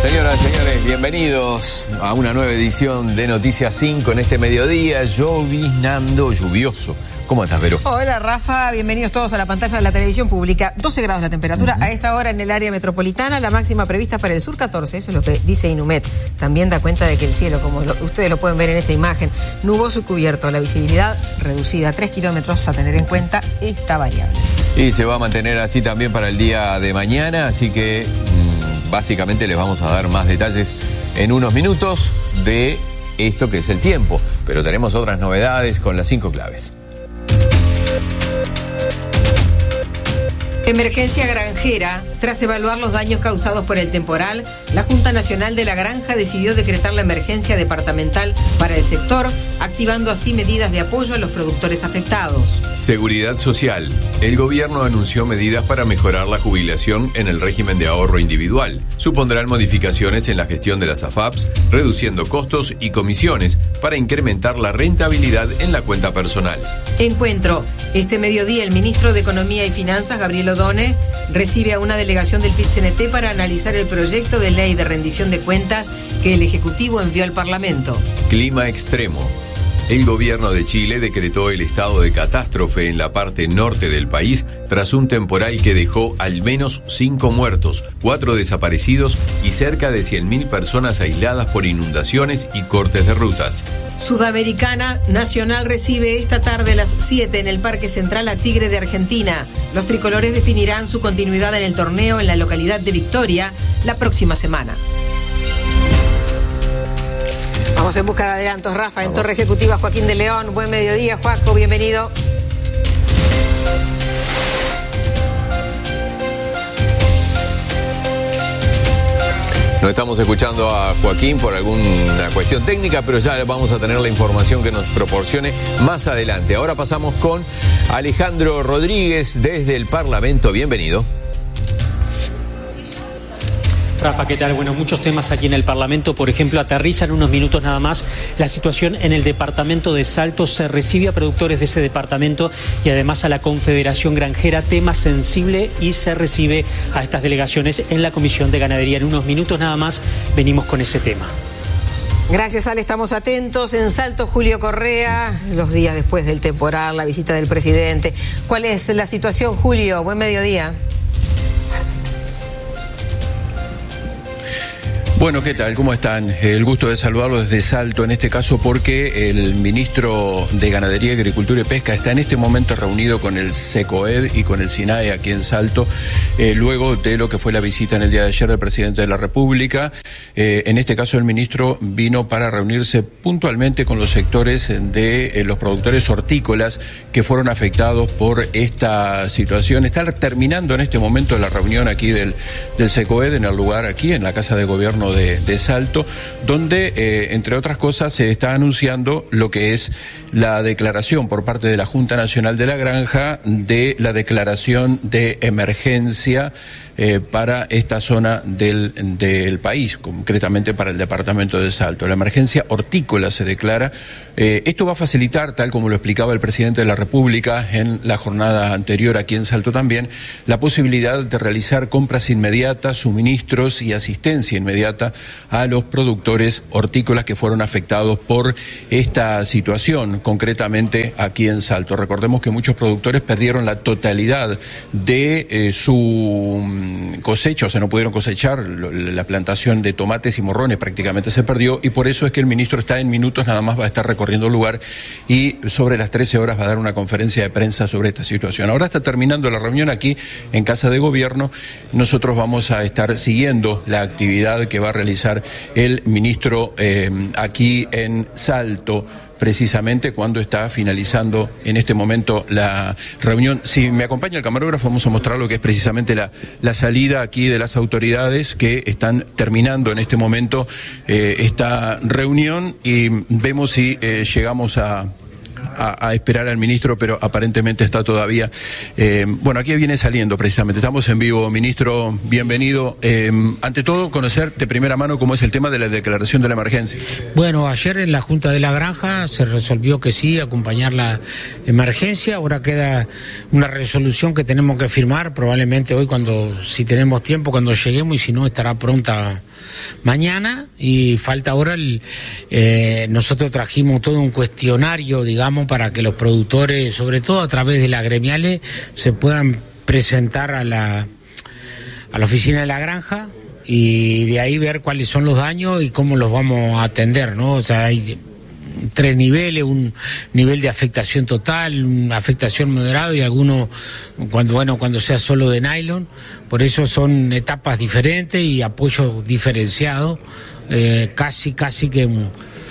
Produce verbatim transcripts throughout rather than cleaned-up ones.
Señoras y señores, bienvenidos a una nueva edición de Noticias cinco en este mediodía lloviznando, lluvioso. ¿Cómo estás, Vero? Hola, Rafa. Bienvenidos todos a la pantalla de la televisión pública. doce grados la temperatura. Uh-huh. A esta hora en el área metropolitana, la máxima prevista para el sur catorce. Eso es lo que dice Inumet. También da cuenta de que el cielo, como lo, ustedes lo pueden ver en esta imagen, nuboso y cubierto. La visibilidad reducida a tres kilómetros, a tener en cuenta esta variable. Y se va a mantener así también para el día de mañana, así que mmm, básicamente les vamos a dar más detalles en unos minutos de esto que es el tiempo. Pero tenemos otras novedades con las cinco claves. Emergencia granjera. Tras evaluar los daños causados por el temporal, la Junta Nacional de la Granja decidió decretar la emergencia departamental para el sector, activando así medidas de apoyo a los productores afectados. Seguridad social. El gobierno anunció medidas para mejorar la jubilación en el régimen de ahorro individual. Supondrán modificaciones en la gestión de las A F A Ps, reduciendo costos y comisiones para incrementar la rentabilidad en la cuenta personal. Encuentro. Este mediodía el ministro de Economía y Finanzas, Gabriel Odone, recibe a una delegación del P I T C N T para analizar el proyecto de ley de rendición de cuentas que el Ejecutivo envió al Parlamento. Clima extremo. El gobierno de Chile decretó el estado de catástrofe en la parte norte del país tras un temporal que dejó al menos cinco muertos, cuatro desaparecidos y cerca de cien mil personas aisladas por inundaciones y cortes de rutas. Sudamericana Nacional recibe esta tarde a las siete en el Parque Central a Tigre de Argentina. Los tricolores definirán su continuidad en el torneo en la localidad de Victoria la próxima semana. Vamos en busca de adelantos, Rafa. En Torre Ejecutiva, Joaquín de León. Buen mediodía, Joaco, bienvenido. No estamos escuchando a Joaquín por alguna cuestión técnica, pero ya vamos a tener la información que nos proporcione más adelante. Ahora pasamos con Alejandro Rodríguez desde el Parlamento. Bienvenido. Rafa, ¿qué tal? Bueno, muchos temas aquí en el Parlamento. Por ejemplo, aterriza en unos minutos nada más la situación en el departamento de Salto. Se recibe a productores de ese departamento y además a la Confederación Granjera, tema sensible, y se recibe a estas delegaciones en la Comisión de Ganadería. En unos minutos nada más venimos con ese tema. Gracias, Ale. Estamos atentos. En Salto, Julio Correa, los días después del temporal, la visita del presidente. ¿Cuál es la situación, Julio? Buen mediodía. Bueno, ¿qué tal? ¿Cómo están? El gusto de saludarlos desde Salto, en este caso porque el ministro de Ganadería, Agricultura y Pesca está en este momento reunido con el SECOED y con el SINAE aquí en Salto, eh, luego de lo que fue la visita en el día de ayer del presidente de la República. Eh, en este caso el ministro vino para reunirse puntualmente con los sectores de eh, los productores hortícolas que fueron afectados por esta situación. Está terminando en este momento la reunión aquí del, del SECOED en el lugar aquí, en la Casa de Gobierno De, de Salto, donde, eh, entre otras cosas, se está anunciando lo que es la declaración por parte de la Junta Nacional de la Granja de la declaración de emergencia eh, para esta zona del, del país, concretamente para el departamento de Salto. La emergencia hortícola se declara. Eh, esto va a facilitar, tal como lo explicaba el presidente de la República en la jornada anterior aquí en Salto también, la posibilidad de realizar compras inmediatas, suministros y asistencia inmediata a los productores hortícolas que fueron afectados por esta situación, concretamente aquí en Salto. Recordemos que muchos productores perdieron la totalidad de eh, su cosecha, o sea, no pudieron cosechar, la plantación de tomates y morrones prácticamente se perdió, y por eso es que el ministro está en minutos, nada más va a estar recorriendo el lugar y sobre las trece horas va a dar una conferencia de prensa sobre esta situación. Ahora está terminando la reunión aquí en Casa de Gobierno. Nosotros vamos a estar siguiendo la actividad que va a realizar el ministro eh, aquí en Salto, precisamente cuando está finalizando en este momento la reunión. Si me acompaña el camarógrafo, vamos a mostrar lo que es precisamente la, la salida aquí de las autoridades que están terminando en este momento eh, esta reunión, y vemos si eh, llegamos a... A, a esperar al ministro, pero aparentemente está todavía. Eh, bueno, aquí viene saliendo precisamente. Estamos en vivo, ministro, bienvenido. Eh, ante todo, conocer de primera mano cómo es el tema de la declaración de la emergencia. Bueno, ayer en la Junta de la Granja se resolvió que sí, acompañar la emergencia. Ahora queda una resolución que tenemos que firmar, probablemente hoy, cuando, si tenemos tiempo, cuando lleguemos, y si no, estará pronta mañana y falta ahora, el, eh, nosotros trajimos todo un cuestionario, digamos, para que los productores, sobre todo a través de las gremiales, se puedan presentar a la, a la oficina de la granja y de ahí ver cuáles son los daños y cómo los vamos a atender, ¿no? O sea, hay tres niveles, un nivel de afectación total, una afectación moderada y algunos cuando bueno cuando sea solo de nylon. Por eso son etapas diferentes y apoyos diferenciados, eh, casi casi que un,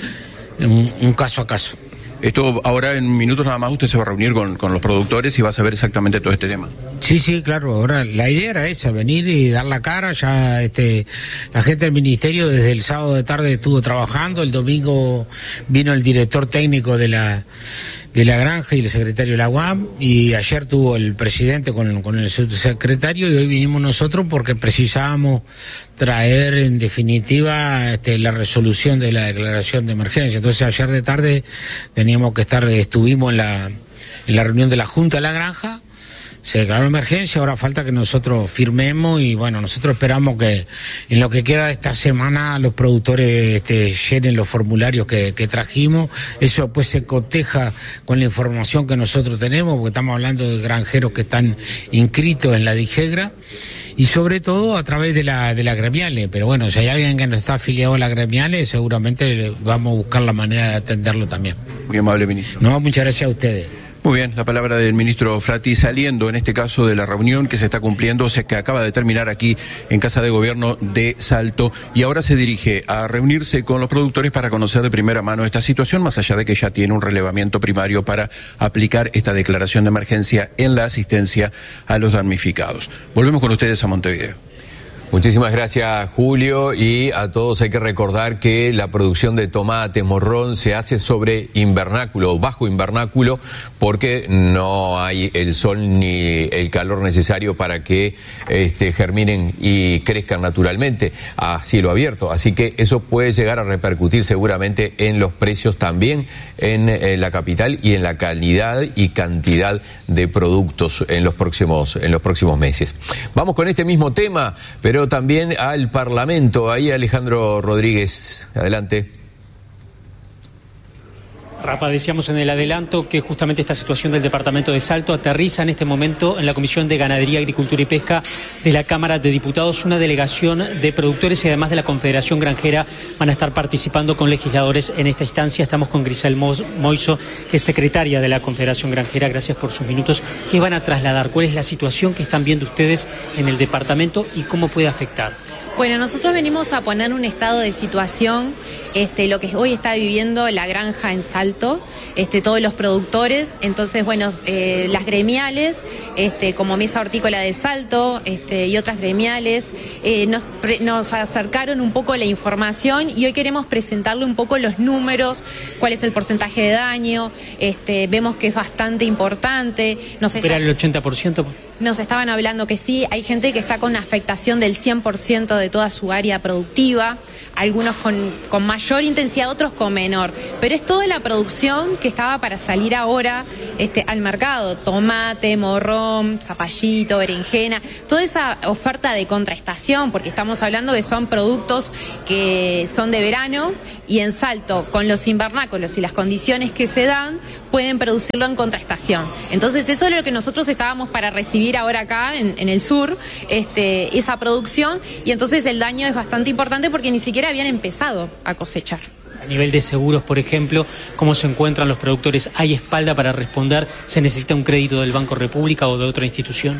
un, un caso a caso. Esto ahora en minutos nada más usted se va a reunir con, con los productores y va a saber exactamente todo este tema. Sí, sí, claro. Ahora la idea era esa, venir y dar la cara. Ya este, la gente del ministerio desde el sábado de tarde estuvo trabajando. El domingo vino el director técnico de la de la granja y el secretario de la U A M, y ayer tuvo el presidente con, con el subsecretario, y hoy vinimos nosotros porque precisábamos traer en definitiva este, la resolución de la declaración de emergencia. Entonces ayer de tarde teníamos que estar, estuvimos en la, en la reunión de la Junta de la Granja, se declaró emergencia, ahora falta que nosotros firmemos y bueno, nosotros esperamos que en lo que queda de esta semana los productores este, llenen los formularios que, que trajimos. Eso pues se coteja con la información que nosotros tenemos, porque estamos hablando de granjeros que están inscritos en la DIGEGRA y sobre todo a través de la de las gremiales. Pero bueno, si hay alguien que no está afiliado a las gremiales, seguramente vamos a buscar la manera de atenderlo también. Muy amable, ministro. No, muchas gracias a ustedes. Muy bien, la palabra del ministro Frati, saliendo en este caso de la reunión que se está cumpliendo, o sea, que acaba de terminar aquí en Casa de Gobierno de Salto, y ahora se dirige a reunirse con los productores para conocer de primera mano esta situación, más allá de que ya tiene un relevamiento primario para aplicar esta declaración de emergencia en la asistencia a los damnificados. Volvemos con ustedes a Montevideo. Muchísimas gracias, Julio, y a todos hay que recordar que la producción de tomate, morrón, se hace sobre invernáculo, bajo invernáculo, porque no hay el sol ni el calor necesario para que este, germinen y crezcan naturalmente a cielo abierto. Así que eso puede llegar a repercutir seguramente en los precios también en, en la capital y en la calidad y cantidad de productos en los próximos, en los próximos meses. Vamos con este mismo tema, pero también al Parlamento. Ahí Alejandro Rodríguez, adelante. Rafa, decíamos en el adelanto que justamente esta situación del departamento de Salto aterriza en este momento en la Comisión de Ganadería, Agricultura y Pesca de la Cámara de Diputados. Una delegación de productores y además de la Confederación Granjera van a estar participando con legisladores en esta instancia. Estamos con Grisel Moiso, que es secretaria de la Confederación Granjera. Gracias por sus minutos. ¿Qué van a trasladar? ¿Cuál es la situación que están viendo ustedes en el departamento y cómo puede afectar? Bueno, nosotros venimos a poner un estado de situación, este, lo que hoy está viviendo la granja en Salto, este, todos los productores. Entonces, bueno, eh, las gremiales, este, como Mesa Hortícola de Salto, este, y otras gremiales, eh, nos, pre, nos acercaron un poco la información y hoy queremos presentarle un poco los números, cuál es el porcentaje de daño. Este, vemos que es bastante importante. Nos ¿Supera el ochenta por ciento? Nos estaban hablando que sí, hay gente que está con afectación del cien por ciento de toda su área productiva, algunos con, con mayor intensidad, otros con menor, pero es toda la producción que estaba para salir ahora este, al mercado: tomate, morrón, zapallito, berenjena, toda esa oferta de contraestación, porque estamos hablando que son productos que son de verano y en Salto, con los invernáculos y las condiciones que se dan, pueden producirlo en contraestación. Entonces eso es lo que nosotros estábamos para recibir ahora acá en, en el sur, este, esa producción, y entonces el daño es bastante importante porque ni siquiera habían empezado a cosechar. A nivel de seguros, por ejemplo, ¿cómo se encuentran los productores? ¿Hay espalda para responder? ¿Se necesita un crédito del Banco República o de otra institución?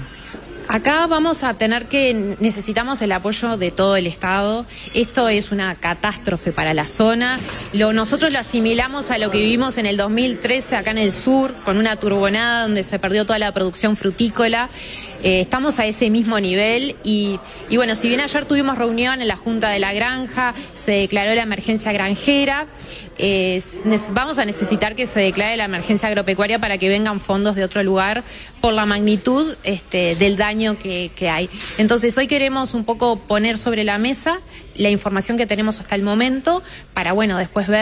Acá vamos a tener que, necesitamos el apoyo de todo el Estado. Esto es una catástrofe para la zona. Lo, nosotros lo asimilamos a lo que vivimos en el dos mil trece acá en el sur, con una turbonada donde se perdió toda la producción frutícola. Eh, estamos a ese mismo nivel y, y bueno, si bien ayer tuvimos reunión en la Junta de la Granja, se declaró la emergencia granjera, eh, vamos a necesitar que se declare la emergencia agropecuaria para que vengan fondos de otro lugar por la magnitud este, del daño que, que hay. Entonces hoy queremos un poco poner sobre la mesa la información que tenemos hasta el momento para, bueno, después ver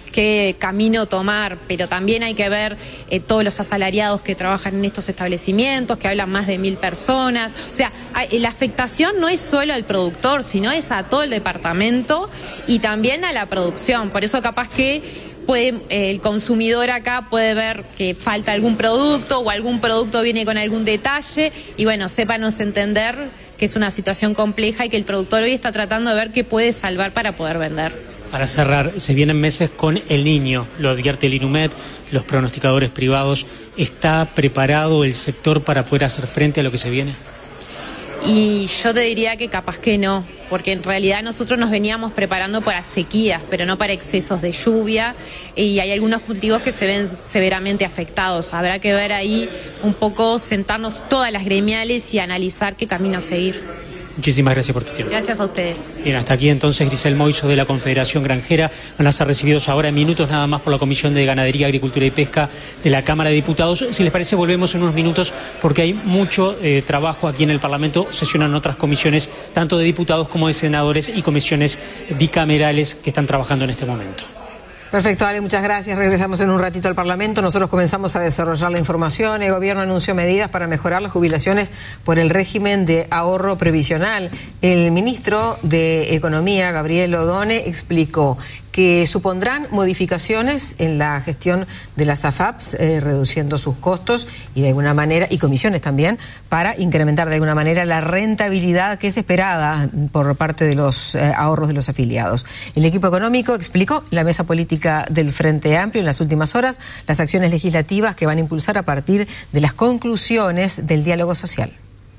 qué camino tomar, pero también hay que ver eh, todos los asalariados que trabajan en estos establecimientos, que hablan más de mil personas. O sea, hay, la afectación no es solo al productor, sino es a todo el departamento y también a la producción. Por eso capaz que puede, eh, el consumidor acá puede ver que falta algún producto o algún producto viene con algún detalle y bueno, sépanos entender que es una situación compleja y que el productor hoy está tratando de ver qué puede salvar para poder vender. Para cerrar, se vienen meses con El Niño, lo advierte el INUMED, los pronosticadores privados. ¿Está preparado el sector para poder hacer frente a lo que se viene? Y yo te diría que capaz que no, porque en realidad nosotros nos veníamos preparando para sequías, pero no para excesos de lluvia, y hay algunos cultivos que se ven severamente afectados. Habrá que ver ahí un poco, sentarnos todas las gremiales y analizar qué camino seguir. Muchísimas gracias por tu tiempo. Gracias a ustedes. Bien, hasta aquí entonces Grisel Moiso de la Confederación Granjera. Van a ser recibidos ahora en minutos nada más por la Comisión de Ganadería, Agricultura y Pesca de la Cámara de Diputados. Si les parece, volvemos en unos minutos porque hay mucho eh, trabajo aquí en el Parlamento. Sesionan otras comisiones, tanto de diputados como de senadores y comisiones bicamerales que están trabajando en este momento. Perfecto, Ale, muchas gracias. Regresamos en un ratito al Parlamento. Nosotros comenzamos a desarrollar la información. El gobierno anunció medidas para mejorar las jubilaciones por el régimen de ahorro previsional. El ministro de Economía, Gabriel Odone, explicó que supondrán modificaciones en la gestión de las A F A Ps, eh, reduciendo sus costos y de alguna manera, y comisiones también, para incrementar de alguna manera la rentabilidad que es esperada por parte de los eh, ahorros de los afiliados. El equipo económico explicó en la mesa política del Frente Amplio en las últimas horas las acciones legislativas que van a impulsar a partir de las conclusiones del diálogo social.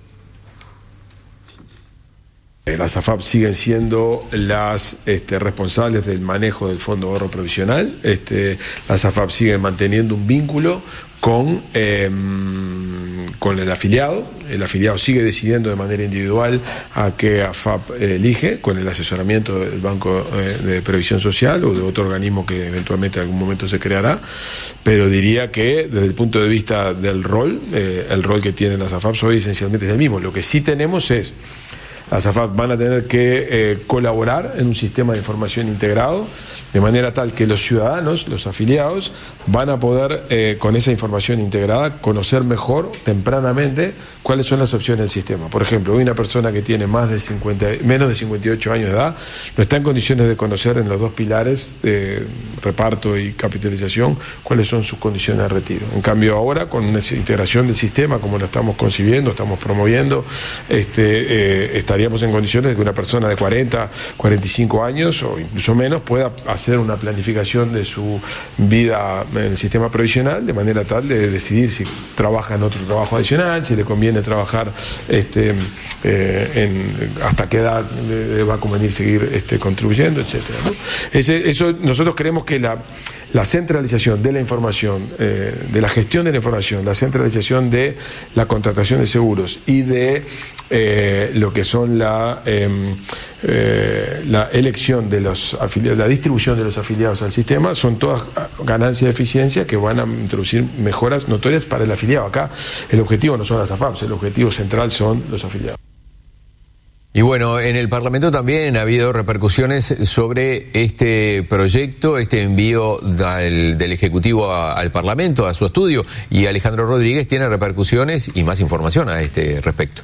Las A F A P siguen siendo las este, responsables del manejo del Fondo de Ahorro Provisional. Este, las A F A P siguen manteniendo un vínculo con, eh, con el afiliado. El afiliado sigue decidiendo de manera individual a qué A F A P elige, con el asesoramiento del Banco de Previsión Social o de otro organismo que eventualmente en algún momento se creará. Pero diría que desde el punto de vista del rol, eh, el rol que tienen las A F A P hoy esencialmente es el mismo. Lo que sí tenemos es las A F A P van a tener que eh, colaborar en un sistema de información integrado, de manera tal que los ciudadanos, los afiliados, van a poder, eh, con esa información integrada, conocer mejor, tempranamente, cuáles son las opciones del sistema. Por ejemplo, hoy una persona que tiene más de cincuenta, menos de cincuenta y ocho años de edad no está en condiciones de conocer en los dos pilares, eh, reparto y capitalización, cuáles son sus condiciones de retiro. En cambio, ahora, con una integración del sistema, como lo estamos concibiendo, estamos promoviendo, este, eh, estaríamos en condiciones de que una persona de cuarenta, cuarenta y cinco años o incluso menos pueda hacer una planificación de su vida en el sistema previsional de manera tal de decidir si trabaja en otro trabajo adicional, si le conviene trabajar este, eh, en, hasta qué edad le va a convenir seguir este, contribuyendo, etcétera, ¿no? Ese, eso nosotros creemos que la La centralización de la información, eh, de la gestión de la información, la centralización de la contratación de seguros y de eh, lo que son la, eh, eh, la elección de los afiliados, la distribución de los afiliados al sistema, son todas ganancias de eficiencia que van a introducir mejoras notorias para el afiliado. Acá el objetivo no son las A F A Ps, el objetivo central son los afiliados. Y bueno, en el Parlamento también ha habido repercusiones sobre este proyecto, este envío del, del Ejecutivo a, al Parlamento, a su estudio, y Alejandro Rodríguez tiene repercusiones y más información a este respecto.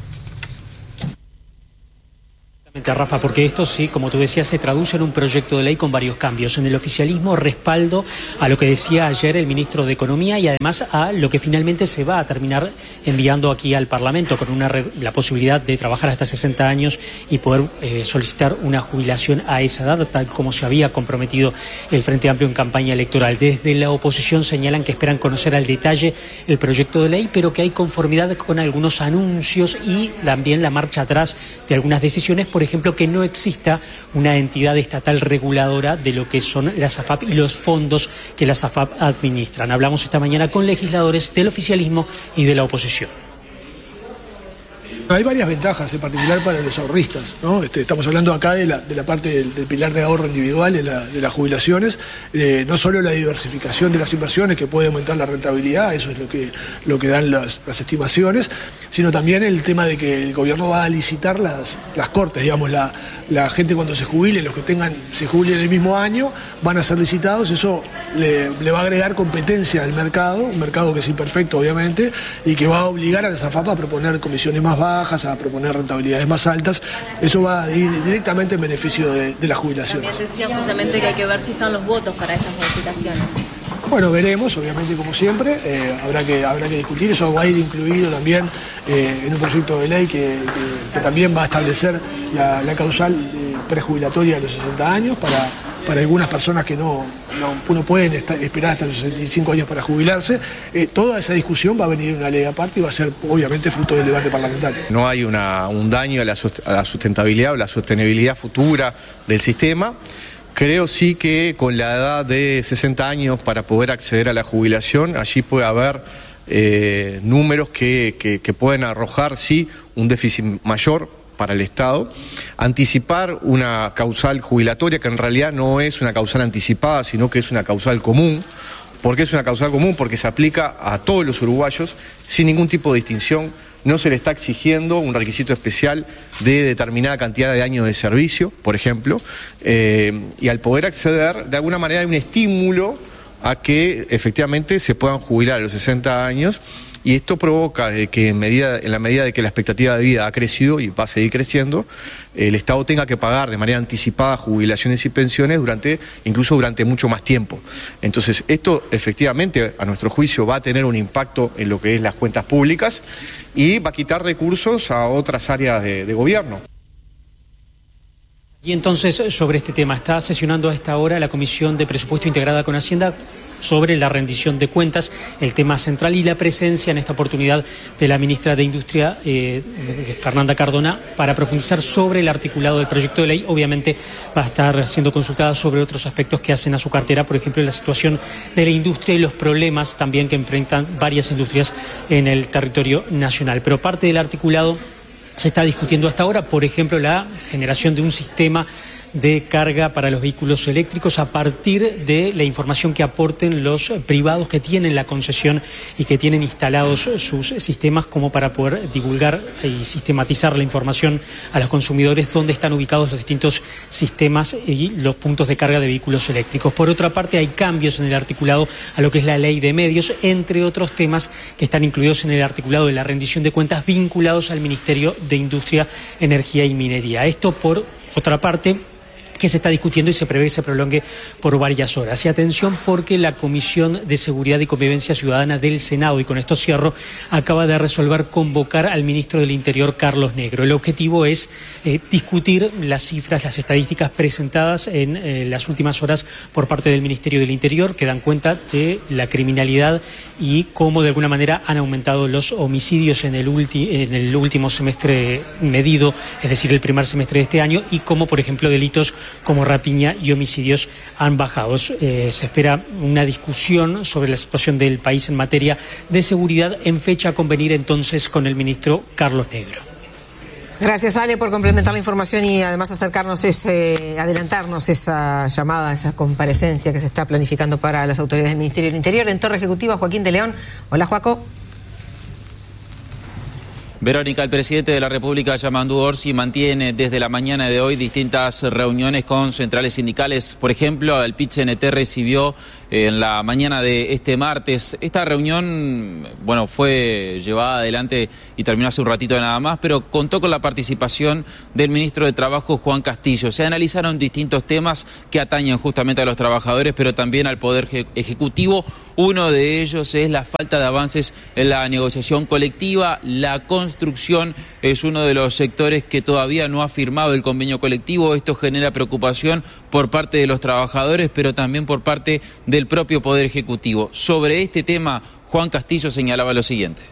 Rafa, porque esto sí, como tú decías, se traduce en un proyecto de ley con varios cambios. En el oficialismo, respaldo a lo que decía ayer el ministro de Economía y además a lo que finalmente se va a terminar enviando aquí al Parlamento, con una la posibilidad de trabajar hasta sesenta años y poder eh, solicitar una jubilación a esa edad, tal como se había comprometido el Frente Amplio en campaña electoral. Desde la oposición señalan que esperan conocer al detalle el proyecto de ley, pero que hay conformidad con algunos anuncios y también la marcha atrás de algunas decisiones, por ejemplo, que no exista una entidad estatal reguladora de lo que son las A F A P y los fondos que las A F A P administran. Hablamos esta mañana con legisladores del oficialismo y de la oposición. Hay varias ventajas, en particular para los ahorristas, ¿no? Este, estamos hablando acá de la, de la parte del, del pilar de ahorro individual, de, la, de las jubilaciones, eh, no solo la diversificación de las inversiones que puede aumentar la rentabilidad, eso es lo que, lo que dan las, las estimaciones, sino también el tema de que el gobierno va a licitar las, las cortes, digamos, la, la gente cuando se jubile, los que tengan, se jubilen el mismo año, van a ser licitados, eso le, le va a agregar competencia al mercado, un mercado que es imperfecto obviamente, y que va a obligar a la SAFAP a proponer comisiones más bajas, a proponer rentabilidades más altas, eso va a ir directamente en beneficio de, de la jubilación. También decía justamente que hay que ver si están los votos para esas modificaciones. Bueno, veremos, obviamente como siempre, eh, habrá que habrá que discutir, eso va a ir incluido también eh, en un proyecto de ley que, que, que también va a establecer la, la causal eh, prejubilatoria de los sesenta años para, para algunas personas que no, no, no pueden estar, esperar hasta los sesenta y cinco años para jubilarse. Eh, toda esa discusión va a venir en una ley aparte y va a ser obviamente fruto del debate parlamentario. No hay una, un daño a la, a la sustentabilidad o la sostenibilidad futura del sistema. Creo sí que con la edad de sesenta años para poder acceder a la jubilación, allí puede haber eh, números que, que, que pueden arrojar sí un déficit mayor para el Estado. Anticipar una causal jubilatoria que en realidad no es una causal anticipada, sino que es una causal común. ¿Por qué es una causal común? Porque se aplica a todos los uruguayos sin ningún tipo de distinción. No se le está exigiendo un requisito especial de determinada cantidad de años de servicio, por ejemplo, eh, y al poder acceder, de alguna manera hay un estímulo a que efectivamente se puedan jubilar a los sesenta años, y esto provoca que en, medida, en la medida de que la expectativa de vida ha crecido y va a seguir creciendo, el Estado tenga que pagar de manera anticipada jubilaciones y pensiones durante, incluso durante mucho más tiempo. Entonces, esto efectivamente, a nuestro juicio, va a tener un impacto en lo que es las cuentas públicas y va a quitar recursos a otras áreas de, de gobierno. Y entonces, sobre este tema, está sesionando a esta hora la Comisión de Presupuesto integrada con Hacienda sobre la rendición de cuentas, el tema central y la presencia en esta oportunidad de la ministra de Industria, eh, Fernanda Cardona, para profundizar sobre el articulado del proyecto de ley. Obviamente va a estar siendo consultada sobre otros aspectos que hacen a su cartera, por ejemplo, la situación de la industria y los problemas también que enfrentan varias industrias en el territorio nacional. Pero parte del articulado se está discutiendo hasta ahora, por ejemplo, la generación de un sistema de carga para los vehículos eléctricos a partir de la información que aporten los privados que tienen la concesión y que tienen instalados sus sistemas, como para poder divulgar y sistematizar la información a los consumidores dónde están ubicados los distintos sistemas y los puntos de carga de vehículos eléctricos. Por otra parte, hay cambios en el articulado a lo que es la ley de medios, entre otros temas que están incluidos en el articulado de la rendición de cuentas vinculados al Ministerio de Industria, Energía y Minería. Esto, por otra parte, que se está discutiendo y se prevé que se prolongue por varias horas. Y atención, porque la Comisión de Seguridad y Convivencia Ciudadana del Senado, y con esto cierro, acaba de resolver convocar al ministro del Interior, Carlos Negro. El objetivo es eh, discutir las cifras, las estadísticas presentadas en eh, las últimas horas por parte del Ministerio del Interior, que dan cuenta de la criminalidad y cómo de alguna manera han aumentado los homicidios en el, ulti en el último semestre medido, es decir, el primer semestre de este año, y cómo, por ejemplo, delitos como rapiña y homicidios han bajado. Eh, se espera una discusión sobre la situación del país en materia de seguridad, en fecha a convenir entonces con el ministro Carlos Negro. Gracias, Ale, por complementar la información y además acercarnos, ese, adelantarnos esa llamada, esa comparecencia que se está planificando para las autoridades del Ministerio del Interior. En Torre Ejecutiva, Joaquín de León. Hola, Joaco. Verónica, el presidente de la República, Yamandu Orsi, mantiene desde la mañana de hoy distintas reuniones con centrales sindicales. Por ejemplo, el P I T C N T recibió en la mañana de este martes. Esta reunión, bueno, fue llevada adelante y terminó hace un ratito nada más, pero contó con la participación del ministro de Trabajo, Juan Castillo. Se analizaron distintos temas que atañen justamente a los trabajadores, pero también al Poder Ejecutivo. Uno de ellos es la falta de avances en la negociación colectiva. La construcción es uno de los sectores que todavía no ha firmado el convenio colectivo. Esto genera preocupación por parte de los trabajadores, pero también por parte del propio Poder Ejecutivo. Sobre este tema, Juan Castillo señalaba lo siguiente.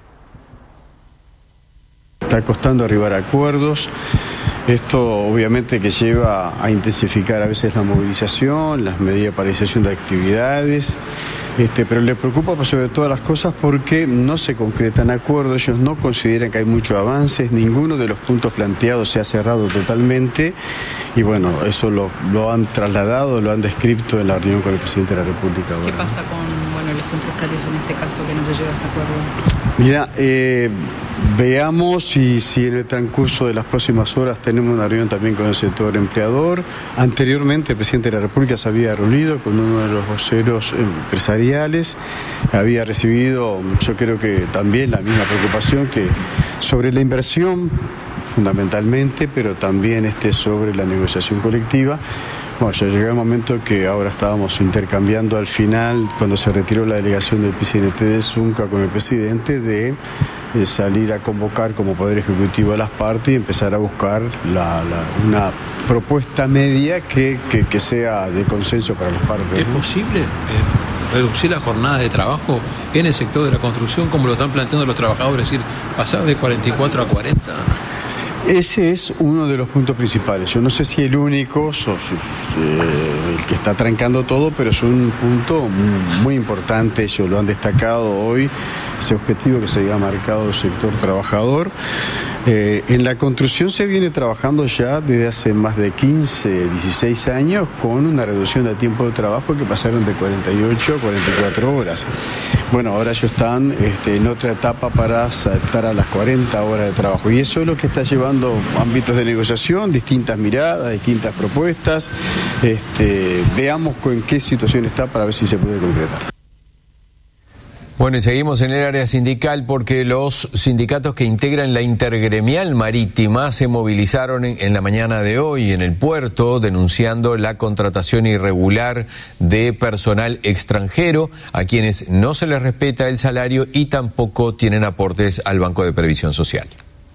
Está costando arribar a acuerdos. Esto obviamente que lleva a intensificar a veces la movilización, las medidas de paralización de actividades. Este, pero le preocupa por sobre todas las cosas porque no se concretan acuerdos, ellos no consideran que hay mucho avance, ninguno de los puntos planteados se ha cerrado totalmente y bueno, eso lo, lo han trasladado, lo han descrito en la reunión con el presidente de la República ahora. ¿Qué pasa con bueno, los empresarios en este caso que no se llega a ese acuerdo? Mira, eh, veamos si, si en el transcurso de las próximas horas tenemos una reunión también con el sector empleador. Anteriormente el presidente de la República se había reunido con uno de los voceros empresariales, había recibido, yo creo que también la misma preocupación que sobre la inversión fundamentalmente, pero también este sobre la negociación colectiva. Bueno, ya llegó el momento que ahora estábamos intercambiando al final, cuando se retiró la delegación del P C N T de Zunca con el presidente, de, de salir a convocar como Poder Ejecutivo a las partes y empezar a buscar la, la, una propuesta media que, que, que sea de consenso para las partes. ¿Es ¿no? posible eh, reducir la jornada de trabajo en el sector de la construcción como lo están planteando los trabajadores? Es decir, pasar de cuarenta y cuatro a cuarenta... Ese es uno de los puntos principales. Yo no sé si el único, o si, eh, el que está trancando todo, pero es un punto muy, muy importante. Ellos lo han destacado hoy, ese objetivo que se había marcado el sector trabajador. Eh, en la construcción se viene trabajando ya desde hace más de quince, dieciséis años con una reducción de tiempo de trabajo que pasaron de cuarenta y ocho a cuarenta y cuatro horas. Bueno, ahora ellos están este, en otra etapa para saltar a las cuarenta horas de trabajo y eso es lo que está llevando ámbitos de negociación, distintas miradas, distintas propuestas. Este, veamos en qué situación está para ver si se puede concretar. Bueno, y seguimos en el área sindical porque los sindicatos que integran la Intergremial Marítima se movilizaron en, en la mañana de hoy en el puerto denunciando la contratación irregular de personal extranjero a quienes no se les respeta el salario y tampoco tienen aportes al Banco de Previsión Social.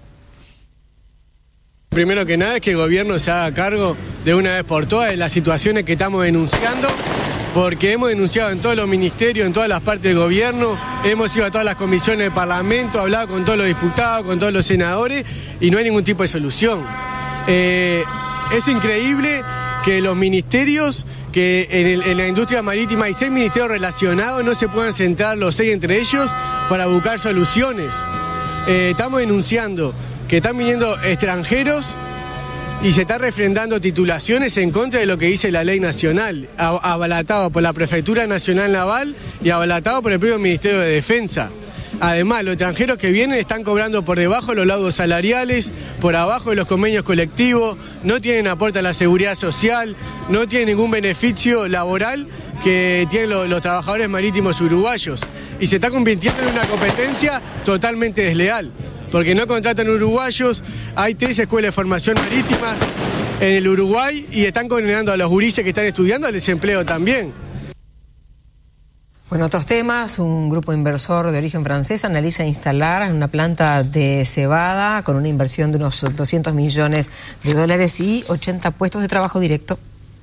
Primero que nada es que el gobierno se haga cargo de una vez por todas de las situaciones que estamos denunciando, porque hemos denunciado en todos los ministerios, en todas las partes del gobierno, hemos ido a todas las comisiones del Parlamento, hablado con todos los diputados, con todos los senadores, y no hay ningún tipo de solución. Eh, es increíble que los ministerios, que en, el, en la industria marítima hay seis ministerios relacionados, no se puedan sentar los seis entre ellos para buscar soluciones. Eh, estamos denunciando que están viniendo extranjeros y se está refrendando titulaciones en contra de lo que dice la ley nacional, abalatado por la Prefectura Nacional Naval y abalatado por el propio Ministerio de Defensa. Además, los extranjeros que vienen están cobrando por debajo de los laudos salariales, por abajo de los convenios colectivos, no tienen aporte a la seguridad social, no tienen ningún beneficio laboral que tienen los, los trabajadores marítimos uruguayos. Y se está convirtiendo en una competencia totalmente desleal, porque no contratan uruguayos. Hay tres escuelas de formación marítimas en el Uruguay y están condenando a los gurises que están estudiando al desempleo también. Bueno, otros temas, un grupo inversor de origen francés analiza instalar una planta de cebada con una inversión de unos doscientos millones de dólares y ochenta puestos de trabajo directo.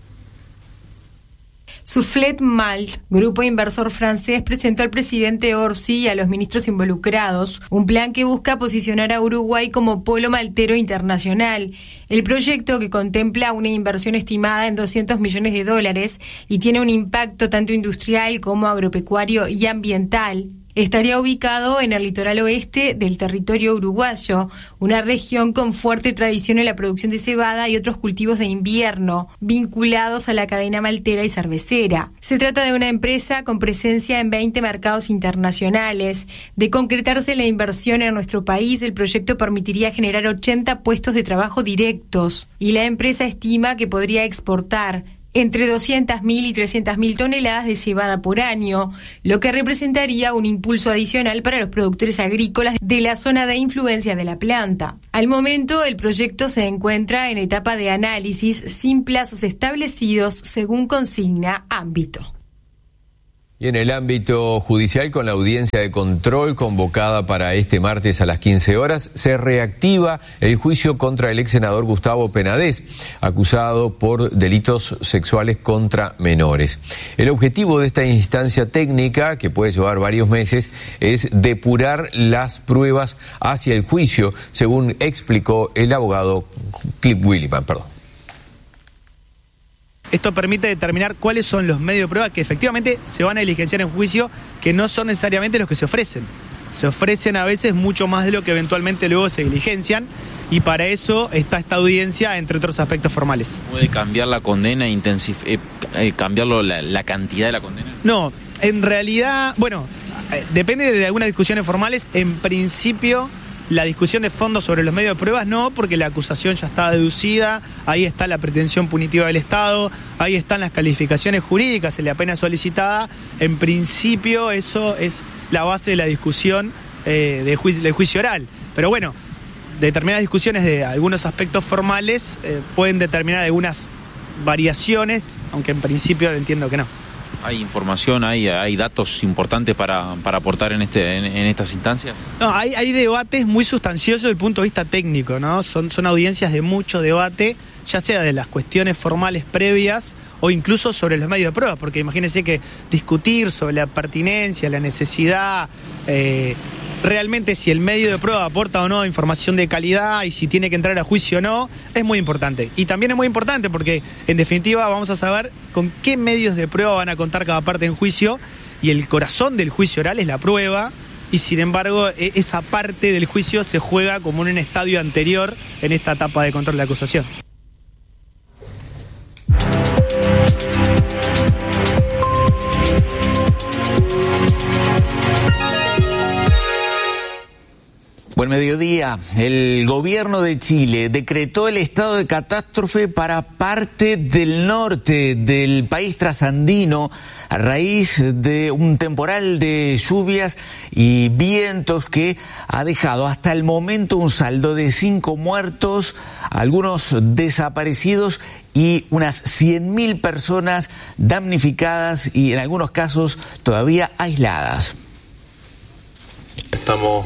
Soufflet Malt, grupo inversor francés, presentó al presidente Orsi y a los ministros involucrados un plan que busca posicionar a Uruguay como polo maltero internacional. El proyecto, que contempla una inversión estimada en doscientos millones de dólares y tiene un impacto tanto industrial como agropecuario y ambiental, estaría ubicado en el litoral oeste del territorio uruguayo, una región con fuerte tradición en la producción de cebada y otros cultivos de invierno, vinculados a la cadena maltera y cervecera. Se trata de una empresa con presencia en veinte mercados internacionales. De concretarse la inversión en nuestro país, el proyecto permitiría generar ochenta puestos de trabajo directos, y la empresa estima que podría exportar entre doscientas mil y trescientas mil toneladas de cebada por año, lo que representaría un impulso adicional para los productores agrícolas de la zona de influencia de la planta. Al momento, el proyecto se encuentra en etapa de análisis sin plazos establecidos, según consigna Ámbito. Y en el ámbito judicial, con la audiencia de control convocada para este martes a las quince horas, se reactiva el juicio contra el ex senador Gustavo Penades, acusado por delitos sexuales contra menores. El objetivo de esta instancia técnica, que puede llevar varios meses, es depurar las pruebas hacia el juicio, según explicó el abogado Cliff Williman, perdón. Esto permite determinar cuáles son los medios de prueba que efectivamente se van a diligenciar en juicio, que no son necesariamente los que se ofrecen. Se ofrecen a veces mucho más de lo que eventualmente luego se diligencian, y para eso está esta audiencia, entre otros aspectos formales. ¿Puede cambiar la condena, intensif- eh, eh, cambiarlo la, la cantidad de la condena? No, en realidad, bueno, eh, depende de algunas discusiones formales. En principio, la discusión de fondo sobre los medios de pruebas no, porque la acusación ya está deducida, ahí está la pretensión punitiva del Estado, ahí están las calificaciones jurídicas en la pena solicitada. En principio, eso es la base de la discusión eh, de ju- del juicio oral. Pero bueno, determinadas discusiones de algunos aspectos formales eh, pueden determinar algunas variaciones, aunque en principio entiendo que no. ¿Hay información, hay, hay datos importantes para, para aportar en, este, en, en estas instancias? No, hay, hay debates muy sustanciosos desde el punto de vista técnico, ¿no? Son, son audiencias de mucho debate, ya sea de las cuestiones formales previas o incluso sobre los medios de prueba, porque imagínense que discutir sobre la pertinencia, la necesidad, eh, realmente si el medio de prueba aporta o no información de calidad y si tiene que entrar a juicio o no, es muy importante. Y también es muy importante porque, en definitiva, vamos a saber con qué medios de prueba van a contar cada parte en juicio, y el corazón del juicio oral es la prueba, y sin embargo esa parte del juicio se juega como en un estadio anterior en esta etapa de control de acusación. Buen mediodía. El gobierno de Chile decretó el estado de catástrofe para parte del norte del país trasandino a raíz de un temporal de lluvias y vientos que ha dejado hasta el momento un saldo de cinco muertos, algunos desaparecidos y unas cien mil personas damnificadas y en algunos casos todavía aisladas. Estamos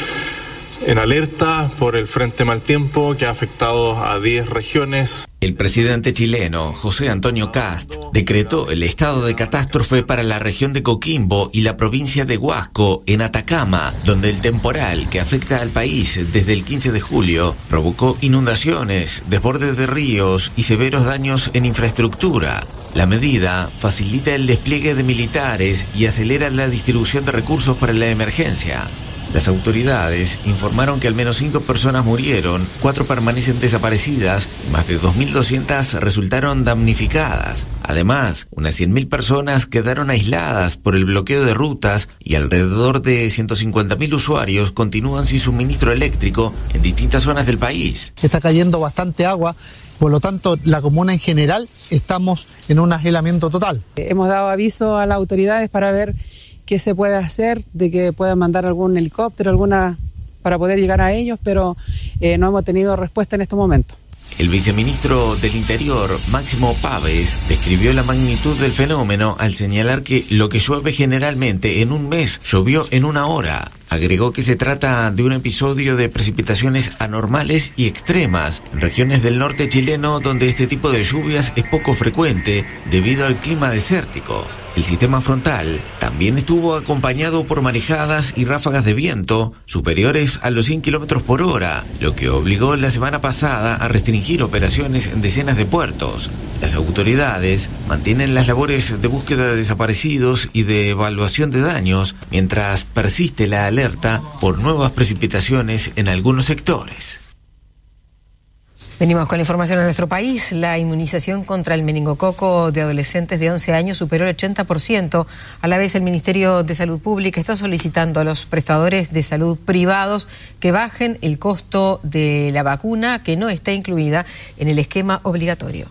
en alerta por el frente mal tiempo que ha afectado a diez regiones. El presidente chileno, José Antonio Kast, decretó el estado de catástrofe para la región de Coquimbo y la provincia de Huasco, en Atacama, donde el temporal que afecta al país desde el quince de julio provocó inundaciones, desbordes de ríos y severos daños en infraestructura. La medida facilita el despliegue de militares y acelera la distribución de recursos para la emergencia. Las autoridades informaron que al menos cinco personas murieron, cuatro permanecen desaparecidas y más de dos mil doscientas resultaron damnificadas. Además, unas cien mil personas quedaron aisladas por el bloqueo de rutas y alrededor de ciento cincuenta mil usuarios continúan sin suministro eléctrico en distintas zonas del país. Está cayendo bastante agua, por lo tanto la comuna en general estamos en un aislamiento total. Hemos dado aviso a las autoridades para ver qué se puede hacer, de que puedan mandar algún helicóptero, alguna para poder llegar a ellos, pero eh, no hemos tenido respuesta en este momento. El viceministro del Interior, Máximo Pávez, describió la magnitud del fenómeno al señalar que lo que llueve generalmente en un mes llovió en una hora. Agregó que se trata de un episodio de precipitaciones anormales y extremas en regiones del norte chileno donde este tipo de lluvias es poco frecuente debido al clima desértico. El sistema frontal también estuvo acompañado por marejadas y ráfagas de viento superiores a los cien kilómetros por hora, lo que obligó la semana pasada a restringir operaciones en decenas de puertos. Las autoridades mantienen las labores de búsqueda de desaparecidos y de evaluación de daños, mientras persiste la alerta por nuevas precipitaciones en algunos sectores. Venimos con la información de nuestro país. La inmunización contra el meningococo de adolescentes de once años superó el ochenta por ciento. A la vez, el Ministerio de Salud Pública está solicitando a los prestadores de salud privados que bajen el costo de la vacuna que no está incluida en el esquema obligatorio.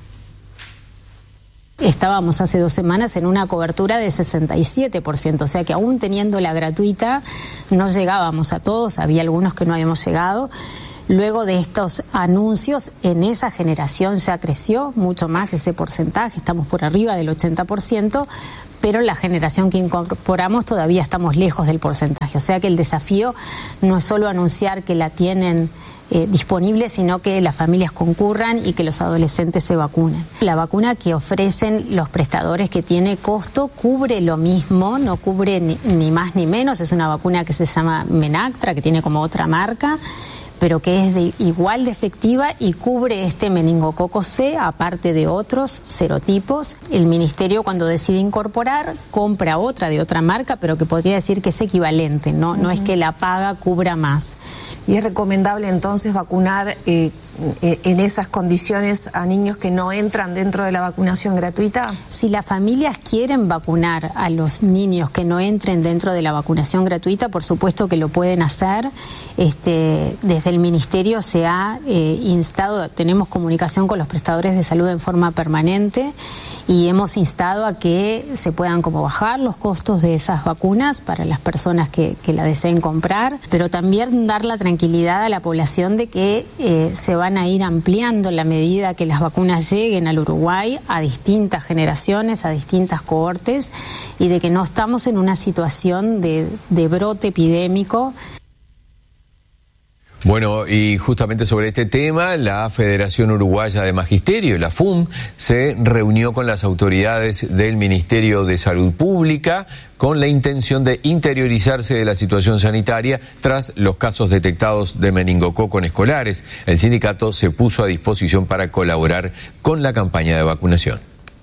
Estábamos hace dos semanas en una cobertura de sesenta y siete por ciento, o sea que aún teniendo la gratuita no llegábamos a todos, había algunos que no habíamos llegado. Luego de estos anuncios, en esa generación ya creció mucho más ese porcentaje, estamos por arriba del ochenta por ciento, pero en la generación que incorporamos todavía estamos lejos del porcentaje. O sea que el desafío no es solo anunciar que la tienen eh, disponible, sino que las familias concurran y que los adolescentes se vacunen. La vacuna que ofrecen los prestadores, que tiene costo, cubre lo mismo, no cubre ni, ni más ni menos. Es una vacuna que se llama Menactra, que tiene como otra marca, pero que es de igual de efectiva y cubre este meningococo C, aparte de otros serotipos. El Ministerio, cuando decide incorporar, compra otra de otra marca, pero que podría decir que es equivalente, no, uh-huh. no es que la paga cubra más. ¿Y es recomendable entonces vacunar eh, en esas condiciones a niños que no entran dentro de la vacunación gratuita? Si las familias quieren vacunar a los niños que no entren dentro de la vacunación gratuita, por supuesto que lo pueden hacer. Este, desde el Ministerio se ha eh, instado, tenemos comunicación con los prestadores de salud en forma permanente y hemos instado a que se puedan como bajar los costos de esas vacunas para las personas que, que la deseen comprar, pero también dar la tranquilidad a la población de que eh, se van a ir ampliando en la medida que las vacunas lleguen al Uruguay a distintas generaciones, a distintas cohortes, y de que no estamos en una situación de, de brote epidémico. Bueno, y justamente sobre este tema, la Federación Uruguaya de Magisterio, la F U M, se reunió con las autoridades del Ministerio de Salud Pública con la intención de interiorizarse de la situación sanitaria tras los casos detectados de meningococo en escolares. El sindicato se puso a disposición para colaborar con la campaña de vacunación.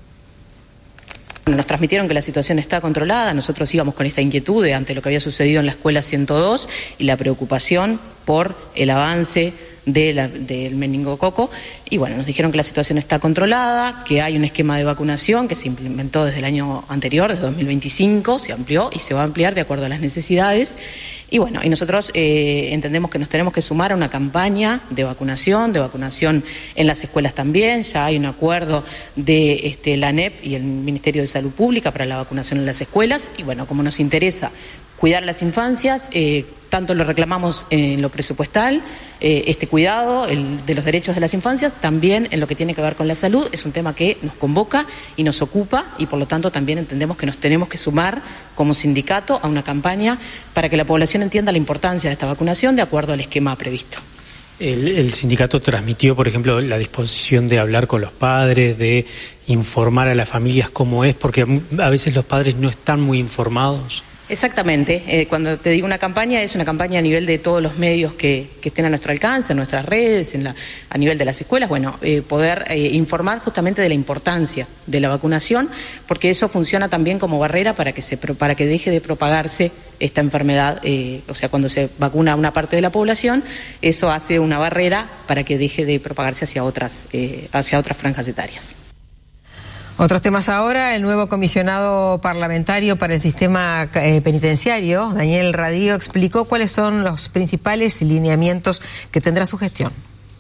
Nos transmitieron que la situación está controlada, nosotros íbamos con esta inquietud de ante lo que había sucedido en la escuela ciento dos y la preocupación por el avance de la, del meningococo, y bueno, nos dijeron que la situación está controlada, que hay un esquema de vacunación que se implementó desde el año anterior, desde dos mil veinticinco, se amplió y se va a ampliar de acuerdo a las necesidades, y bueno, y nosotros eh, entendemos que nos tenemos que sumar a una campaña de vacunación, de vacunación en las escuelas también. Ya hay un acuerdo de este, la A N E P y el Ministerio de Salud Pública para la vacunación en las escuelas, y bueno, como nos interesa cuidar las infancias, eh, tanto lo reclamamos en lo presupuestal, eh, este cuidado el, de los derechos de las infancias, también en lo que tiene que ver con la salud, es un tema que nos convoca y nos ocupa, y por lo tanto también entendemos que nos tenemos que sumar como sindicato a una campaña para que la población entienda la importancia de esta vacunación de acuerdo al esquema previsto. El, el sindicato transmitió, por ejemplo, la disposición de hablar con los padres, de informar a las familias cómo es, porque a veces los padres no están muy informados. Exactamente, eh, cuando te digo una campaña, es una campaña a nivel de todos los medios que, que estén a nuestro alcance, en nuestras redes, en la, a nivel de las escuelas, bueno, eh, poder eh, informar justamente de la importancia de la vacunación, porque eso funciona también como barrera para que, se, para que deje de propagarse esta enfermedad, eh, o sea, cuando se vacuna a una parte de la población, eso hace una barrera para que deje de propagarse hacia otras, eh, hacia otras franjas etarias. Otros temas ahora, el nuevo comisionado parlamentario para el sistema eh, penitenciario, Daniel Radío, explicó cuáles son los principales lineamientos que tendrá su gestión.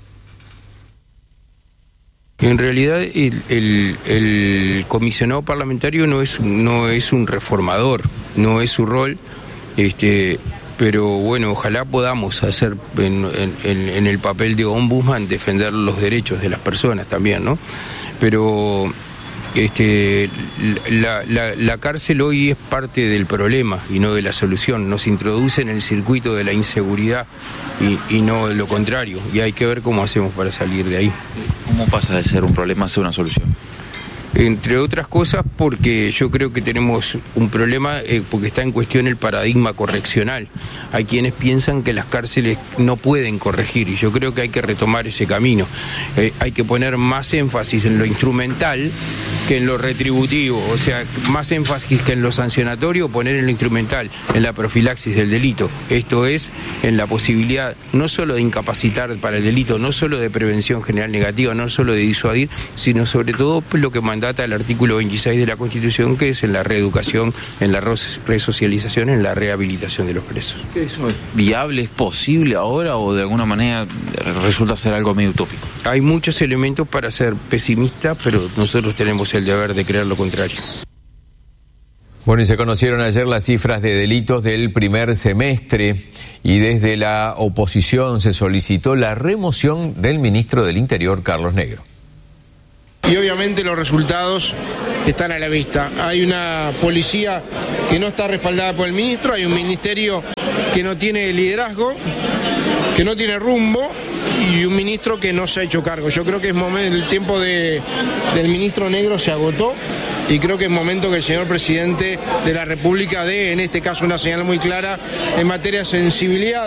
En realidad el, el, el comisionado parlamentario no es, no es un reformador, no es su rol, este, pero bueno, ojalá podamos hacer en, en, en el papel de ombudsman defender los derechos de las personas también, ¿no? Pero Este, la, la, la cárcel hoy es parte del problema y no de la solución. Nos introduce en el circuito de la inseguridad y, y no lo contrario. Y hay que ver cómo hacemos para salir de ahí. ¿Cómo pasa de ser un problema a ser una solución? Entre otras cosas porque yo creo que tenemos un problema eh, porque está en cuestión el paradigma correccional. Hay quienes piensan que las cárceles no pueden corregir y yo creo que hay que retomar ese camino. Eh, hay que poner más énfasis en lo instrumental que en lo retributivo, o sea, más énfasis que en lo sancionatorio, poner en lo instrumental, en la profilaxis del delito. Esto es, en la posibilidad no solo de incapacitar para el delito, no solo de prevención general negativa, no solo de disuadir, sino sobre todo lo que mandata el artículo veintiséis de la Constitución, que es en la reeducación, en la resocialización, en la rehabilitación de los presos. ¿Eso es viable, es posible ahora o de alguna manera resulta ser algo medio utópico? Hay muchos elementos para ser pesimista, pero nosotros tenemos el deber de creer lo contrario. Bueno, y se conocieron ayer las cifras de delitos del primer semestre y desde la oposición se solicitó la remoción del ministro del Interior, Carlos Negro. Y obviamente los resultados están a la vista. Hay una policía que no está respaldada por el ministro, hay un ministerio que no tiene liderazgo, que no tiene rumbo, y un ministro que no se ha hecho cargo. Yo creo que es momento, el tiempo de, del ministro Negro se agotó y creo que es momento que el señor presidente de la República dé, en este caso, una señal muy clara en materia de sensibilidad.